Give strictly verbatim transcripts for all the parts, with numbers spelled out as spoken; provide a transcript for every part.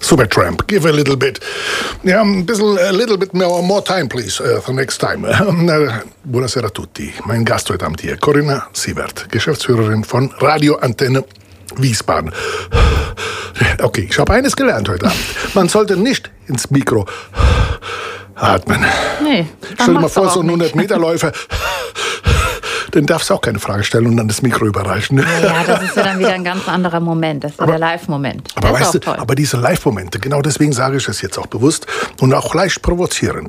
Supertramp, give a little bit. Ja, ein bisschen, a little bit more, more time, please, uh, for next time. Uh, buonasera a tutti. Mein Gast heute Abend hier, Corinna Sievert, Geschäftsführerin von Radio Antenne Wiesbaden. Okay, ich habe eines gelernt heute Abend. Man sollte nicht ins Mikro atmen. Nee, stell dir mal vor, so ein hundert-Meter-Läufer, den darfst du auch keine Frage stellen und dann das Mikro überreichen. Ja, das ist ja dann wieder ein ganz anderer Moment. Das ist ja der Live-Moment. Aber das weißt du, toll. aber diese Live-Momente, genau deswegen sage ich es jetzt auch bewusst und auch leicht provozierend.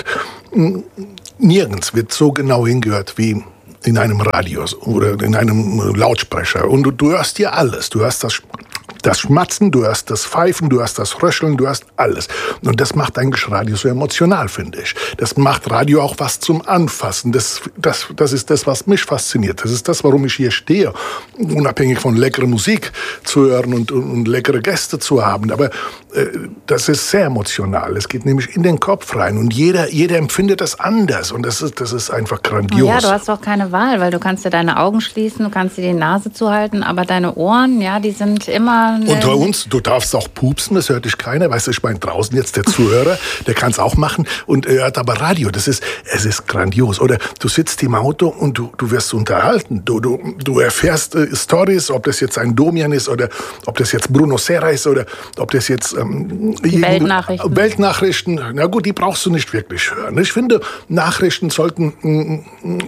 Nirgends wird so genau hingehört wie in einem Radio oder in einem Lautsprecher. Und du, du hörst hier alles. Du hörst das, das Schmatzen, du hörst das Pfeifen, du hörst das Röcheln, du hörst alles. Und das macht eigentlich Radio so emotional, finde ich. Das macht Radio auch was zum Anfassen. Das, das, das ist das, was mich fasziniert. Das ist das, warum ich hier stehe. Unabhängig von leckerer Musik zu hören und, und, und leckere Gäste zu haben. Aber äh, das ist sehr emotional. Es geht nämlich in den Kopf rein. Und jeder, jeder empfindet das anders. Und das ist, das ist einfach grandios. Ja, du hast doch keine Wahl, weil du kannst dir deine Augen schließen, du kannst dir die Nase zuhalten, aber deine Ohren, ja, die sind immer... Unter uns, du darfst auch pupsen, das hört dich keiner. Weißt du, ich meine, draußen jetzt der Zuhörer, der kann es auch machen und er hört aber Radio. Das ist, es ist grandios. Oder du sitzt im Auto und du, du wirst unterhalten. Du, du, du erfährst äh, Stories, ob das jetzt ein Domian ist oder ob das jetzt Bruno Serra ist oder ob das jetzt... Ähm, die Weltnachrichten. Weltnachrichten, na gut, die brauchst du nicht wirklich hören. Ich finde, Nachrichten sollten mm,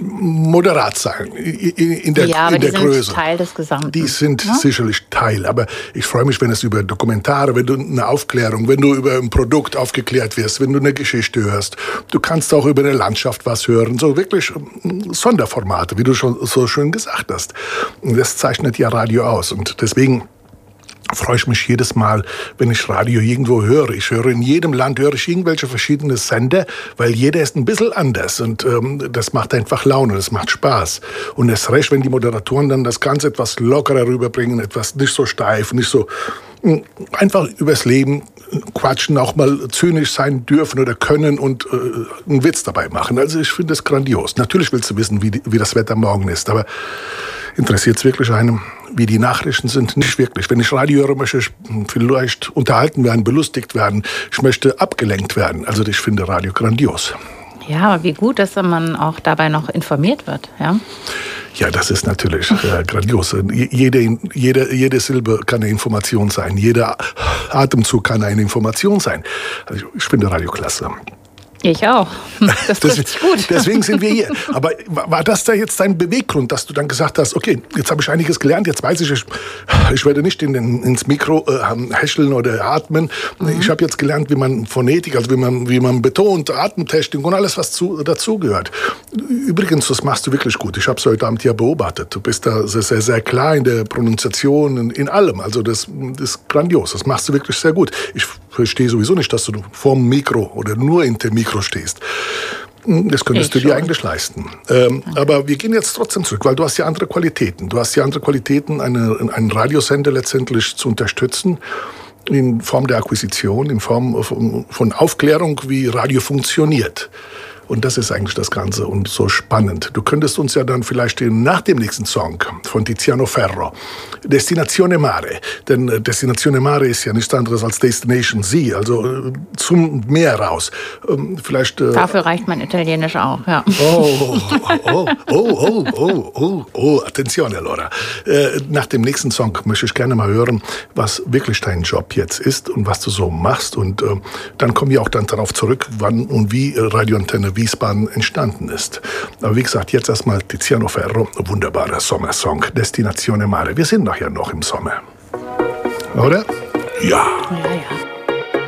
moderat sein in, in der, ja, aber in der die Größe. sind Teil des Gesamten. Die sind ja? sicherlich Teil, aber ich freue mich, wenn es über Dokumentare, wenn du eine Aufklärung, wenn du über ein Produkt aufgeklärt wirst, wenn du eine Geschichte hörst. Du kannst auch über eine Landschaft was hören, so wirklich Sonderformate, wie du schon so schön gesagt hast. Das zeichnet ja Radio aus und deswegen freue ich mich jedes Mal, wenn ich Radio irgendwo höre. Ich höre in jedem Land, höre ich irgendwelche verschiedene Sender, weil jeder ist ein bisschen anders und ähm, das macht einfach Laune, das macht Spaß. Und erst recht, wenn die Moderatoren dann das Ganze etwas lockerer rüberbringen, etwas nicht so steif, nicht so mh, einfach übers Leben quatschen, auch mal zynisch sein dürfen oder können und äh, einen Witz dabei machen. Also ich finde das grandios. Natürlich willst du wissen, wie, die, wie das Wetter morgen ist, aber interessiert es wirklich einem, wie die Nachrichten sind? Nicht wirklich. Wenn ich Radio höre, möchte ich vielleicht unterhalten werden, belustigt werden. Ich möchte abgelenkt werden. Also ich finde Radio grandios. Ja, aber wie gut, dass man auch dabei noch informiert wird, ja? Ja, das ist natürlich äh, grandios. Jede, jede, jede Silbe kann eine Information sein. Jeder Atemzug kann eine Information sein. Also ich, ich finde Radio klasse. Ich auch. Das trifft sich gut. Deswegen sind wir hier. Aber war das da jetzt dein Beweggrund, dass du dann gesagt hast, okay, jetzt habe ich einiges gelernt, jetzt weiß ich, ich, ich werde nicht in den, ins Mikro äh, häscheln oder atmen. Mhm. Ich habe jetzt gelernt, wie man Phonetik, also wie man, wie man betont, Atemtechnik und alles, was zu, dazugehört. Übrigens, das machst du wirklich gut. Ich habe es heute Abend ja beobachtet. Du bist da sehr, sehr, sehr klar in der Pronunciation, in, in allem. Also das, das ist grandios. Das machst du wirklich sehr gut. Ich verstehe sowieso nicht, dass du vorm Mikro oder nur in dem Mikro stehst. Das könntest ich du dir schon. eigentlich leisten. Ähm, aber wir gehen jetzt trotzdem zurück, weil du hast ja andere Qualitäten. Du hast ja andere Qualitäten, eine, einen Radiosender letztendlich zu unterstützen in Form der Akquisition, in Form von, von Aufklärung, wie Radio funktioniert. Und das ist eigentlich das Ganze und so spannend. Du könntest uns ja dann vielleicht nach dem nächsten Song von Tiziano Ferro, Destinazione Mare, denn Destinazione Mare ist ja nichts anderes als Destination Sea, also zum Meer raus. Vielleicht, Dafür reicht mein Italienisch auch, ja. Oh, oh, oh, oh, oh, oh, oh, attenzione allora. Nach dem nächsten Song möchte ich gerne mal hören, was wirklich dein Job jetzt ist und was du so machst. Und dann kommen wir auch dann darauf zurück, wann und wie Radio Antenne Wiesbaden entstanden ist. Aber wie gesagt, jetzt erstmal Tiziano Ferro, wunderbarer Sommersong, Destinazione Mare. Wir sind doch ja noch im Sommer. Oder? Ja. Ja, ja.